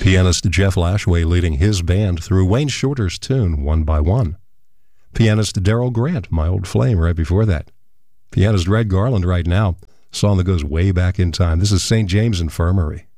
Pianist Jeff Lashway leading his band through Wayne Shorter's tune, One by One. Pianist Daryl Grant, My Old Flame, right before that. Pianist Red Garland right now, a song that goes way back in time. This is St. James Infirmary.